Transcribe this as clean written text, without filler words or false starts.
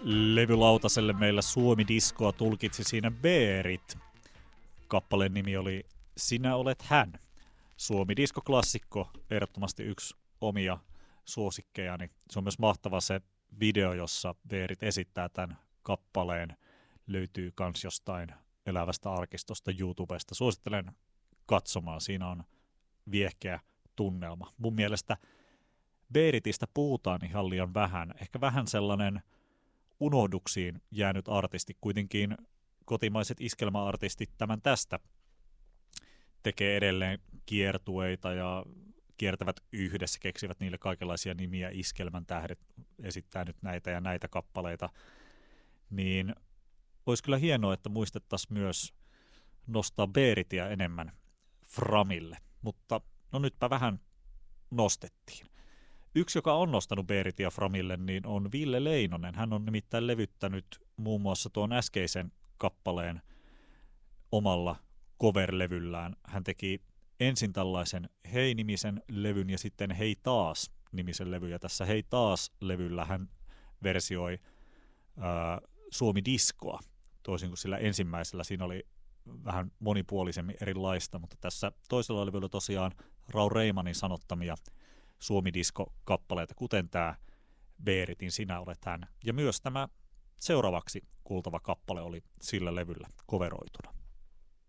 levylautaselle meillä Suomi-diskoa tulkitsi siinä Beerit. Kappaleen nimi oli Sinä olet hän. Suomi-diskoklassikko, ehdottomasti yksi omia suosikkejani. Se on myös mahtava se video, jossa Beerit esittää tämän kappaleen. Löytyy kans jostain elävästä arkistosta YouTubesta. Suosittelen katsomaan, siinä on viehkeä tunnelma. Mun mielestä Beeritistä puhutaan ihan liian vähän. Ehkä vähän sellainen unohduksiin jäänyt artisti. Kuitenkin kotimaiset iskelmäartistit tämän tästä tekee edelleen kiertueita ja kiertävät yhdessä, keksivät niille kaikenlaisia nimiä, iskelmän tähdet esittää nyt näitä ja näitä kappaleita. Niin olisi kyllä hienoa, että muistettaisiin myös nostaa Beeritia enemmän framille, mutta no nytpä vähän nostettiin. Yksi, joka on nostanut Beeritia framille, niin on Ville Leinonen. Hän on nimittäin levyttänyt muun muassa tuon äskeisen kappaleen omalla cover-levyllään. Hän teki ensin tällaisen Hei-nimisen levyn ja sitten Hei taas-nimisen levyn. Ja tässä Hei taas-levyllä hän versioi Suomi-diskoa, toisin kuin sillä ensimmäisellä. Siinä oli vähän monipuolisemmin erilaista, mutta tässä toisella levyllä tosiaan Raul Reimanin sanottamia Suomi-disko-kappaleita, kuten tämä Beeritin Sinä olet hän. Ja myös tämä seuraavaksi kuultava kappale oli sillä levyllä coveroituna.